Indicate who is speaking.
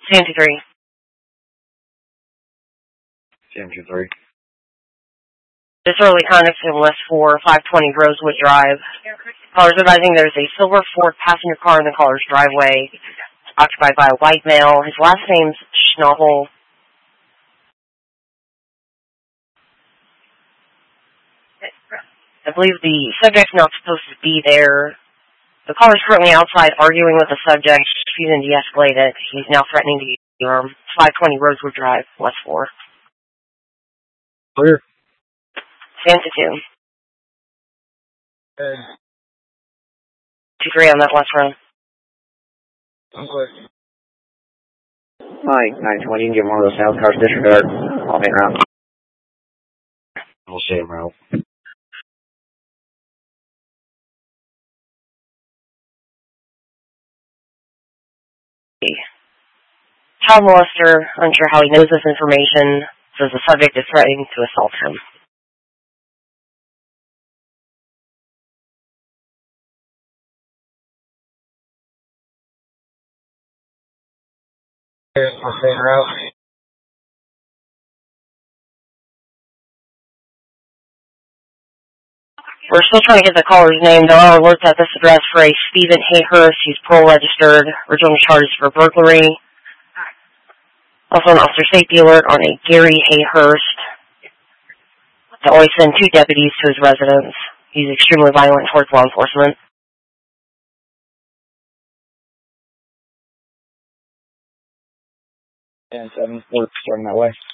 Speaker 1: CM23.
Speaker 2: CM23.
Speaker 1: Disorderly conduct in West 4, 520 Rosewood Drive. Callers advising there's a silver Ford passenger car in the caller's driveway, occupied by a white male. His last name's Schnabel. I believe the subject's not supposed to be there. The caller's currently outside arguing with the subject. He's been de-escalated. He's now threatening to use the arm. 520 Rosewood Drive, West 4.
Speaker 2: Clear.
Speaker 1: CM22.
Speaker 2: Good.
Speaker 1: 23 on that last round.
Speaker 2: I'm clear.
Speaker 3: Mike, 920, you can get one of those sales cars disregard. I'll hang around.
Speaker 2: We'll see him out.
Speaker 1: Child molester, unsure how he knows this information, says the subject is threatening to assault him.
Speaker 2: I'll stay her out.
Speaker 1: We're still trying to get the caller's name. There are alerts at this address for a Stephen Hayhurst. He's parole registered. Original charges for burglary. Also an officer safety alert on a Gary Hayhurst. They always send 2 deputies to his residence. He's extremely violent towards law enforcement.
Speaker 2: And 7 starting that way.